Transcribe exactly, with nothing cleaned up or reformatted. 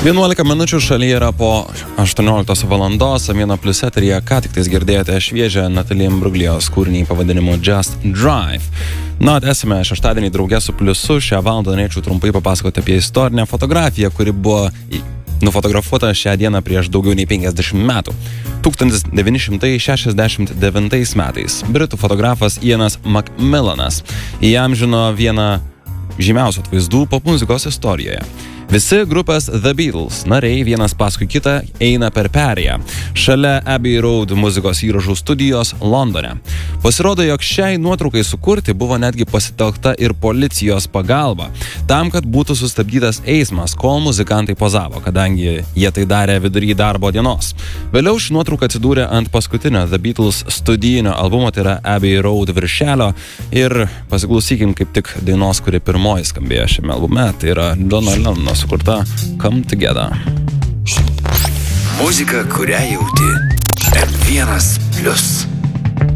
vienuolika minučių šalyje yra po aštuonioliktos valandos, Vieno plius eteryje ką tik tais girdėjote šviežią Natalie Imbruglios kūrinį pavadinimu Just Drive. Na, esame šeštadienį drauge su Pliusu, šią valandą norėčiau trumpai papasakoti apie istorinę fotografiją, kuri buvo nufotografuota šią dieną prieš daugiau nei penkiasdešimt metų. tūkstantis devyni šimtai šešiasdešimt devintais metais britų fotografas Ianas Macmillanas įamžino vieną žymiausių atvaizdų popmuzikos istorijoje. Visi grupės The Beatles nariai vienas paskui kitą eina per perėją šalia Abbey Road muzikos įrašų studijos Londone. Pasirodo, jog šiai nuotraukai sukurti buvo netgi pasitelkta ir policijos pagalba, tam, kad būtų sustabdytas eismas, kol muzikantai pozavo, kadangi jie tai darė vidury darbo dienos. Vėliau ši nuotrauka atsidūrė ant paskutinio The Beatles studijinio albumo, tai yra Abbey Road viršelio, ir pasiklausykim kaip tik dainos, kuri pirmoji skambėjo šiame albume, tai yra Johno Lennono sukurta Come Together. Muzika, kurią jauti. M vienas plius.